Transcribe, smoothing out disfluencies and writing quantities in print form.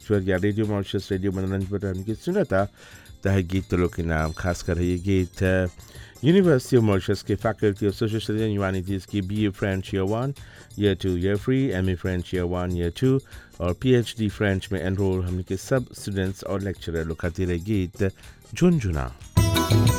पर या radio Mauritius radio मनोरंजन पर हमके सुना था तह गीत लोग के नाम खासकर ये गीत यूनिवर्सिटी ऑफ मॉरिशस के faculty of social studies and humanities की BA French year 1 year 2 year 3 MA French year 1 year 2 और PhD फ्रेंच में एनरोल हमने के सब स्टूडेंट्स और लेक्चरर लोग खातिर गीत झुनझुना।